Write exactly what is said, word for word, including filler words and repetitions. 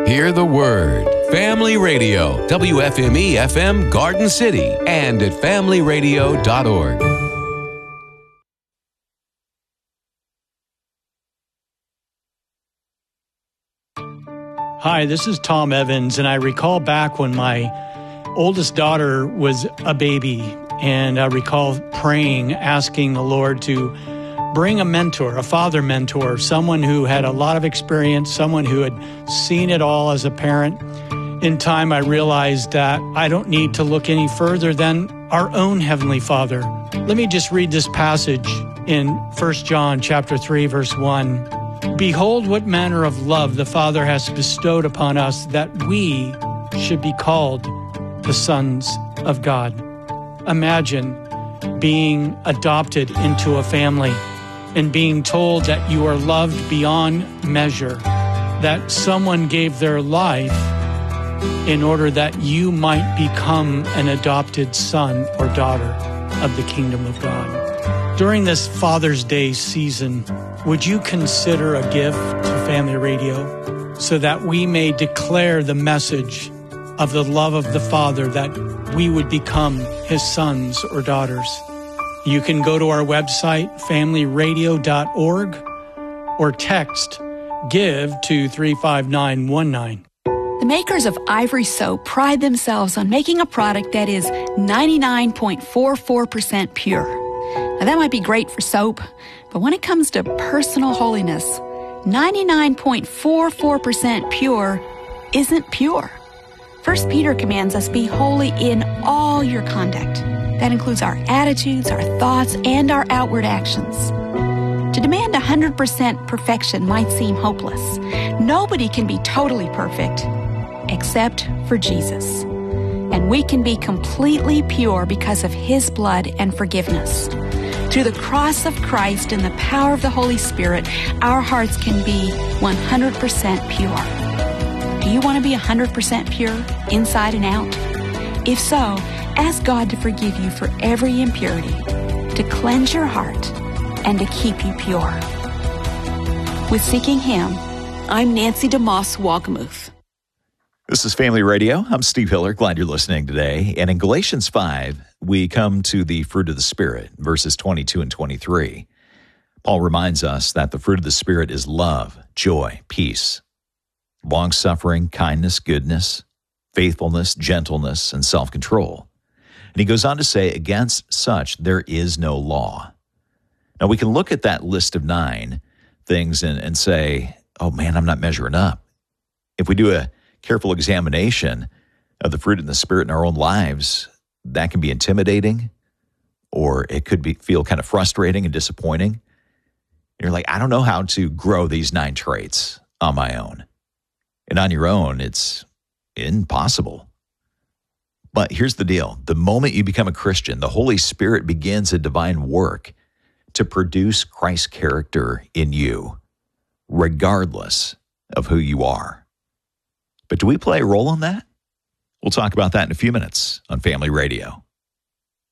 Hear the word. Family Radio, W F M E F M Garden City, and at family radio dot org. Hi, this is Tom Evans, and I recall back when my oldest daughter was a baby, and I recall praying, asking the Lord to bring a mentor, a father mentor, someone who had a lot of experience, someone who had seen it all as a parent. In time, I realized that I don't need to look any further than our own Heavenly Father. Let me just read this passage in First John chapter three, verse one. Behold, what manner of love the Father has bestowed upon us, that we should be called the sons of God. Imagine being adopted into a family and being told that you are loved beyond measure, that someone gave their life in order that you might become an adopted son or daughter of the kingdom of God. During this Father's Day season, would you consider a gift to Family Radio so that we may declare the message of the love of the Father, that we would become His sons or daughters? You can go to our website, family radio dot org, or text GIVE to three five nine one nine. The makers of Ivory Soap pride themselves on making a product that is ninety-nine point four four percent pure. Now, that might be great for soap, but when it comes to personal holiness, ninety-nine point four four percent pure isn't pure. First Peter commands us, be holy in all your conduct. That includes our attitudes, our thoughts, and our outward actions. To demand one hundred percent perfection might seem hopeless. Nobody can be totally perfect except for Jesus. And we can be completely pure because of His blood and forgiveness. Through the cross of Christ and the power of the Holy Spirit, our hearts can be one hundred percent pure. Do you want to be one hundred percent pure, inside and out? If so, ask God to forgive you for every impurity, to cleanse your heart, and to keep you pure. With Seeking Him, I'm Nancy DeMoss Walgamuth. This is Family Radio. I'm Steve Hiller. Glad you're listening today. And in Galatians five, we come to the fruit of the Spirit, verses twenty-two and twenty-three. Paul reminds us that the fruit of the Spirit is love, joy, peace, long-suffering, kindness, goodness, faithfulness, gentleness, and self-control. And he goes on to say, against such there is no law. Now, we can look at that list of nine things and, and say, oh man, I'm not measuring up. If we do a careful examination of the fruit of the Spirit in our own lives, that can be intimidating, or it could be feel kind of frustrating and disappointing. You're like, I don't know how to grow these nine traits on my own. And on your own, it's impossible. But here's the deal. The moment you become a Christian, the Holy Spirit begins a divine work to produce Christ's character in you, regardless of who you are. But do we play a role in that? We'll talk about that in a few minutes on Family Radio.